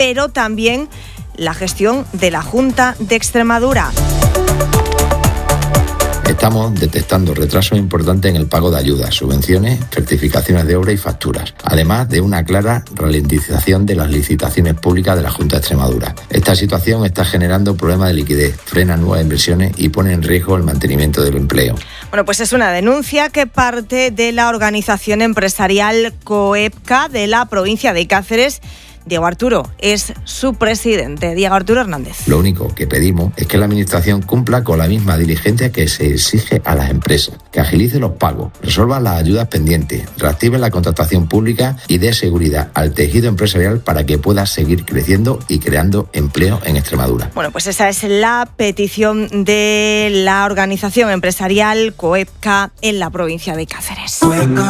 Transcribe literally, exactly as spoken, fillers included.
pero también la gestión de la Junta de Extremadura. Estamos detectando retrasos importantes en el pago de ayudas, subvenciones, certificaciones de obra y facturas, además de una clara ralentización de las licitaciones públicas de la Junta de Extremadura. Esta situación está generando problemas de liquidez, frena nuevas inversiones y pone en riesgo el mantenimiento del empleo. Bueno, pues es una denuncia que parte de la organización empresarial COEPCA de la provincia de Cáceres. Diego Arturo es su presidente, Diego Arturo Hernández. Lo único que pedimos es que la Administración cumpla con la misma diligencia que se exige a las empresas, que agilice los pagos, resuelva las ayudas pendientes, reactive la contratación pública y dé seguridad al tejido empresarial para que pueda seguir creciendo y creando empleo en Extremadura. Bueno, pues esa es la petición de la organización empresarial COEPCA en la provincia de Cáceres.